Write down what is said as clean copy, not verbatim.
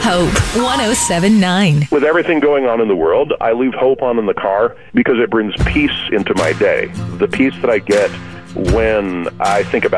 Hope 107.9. With everything going on in the world, I leave Hope on in the car because it brings peace into my day. The peace that I get when I think about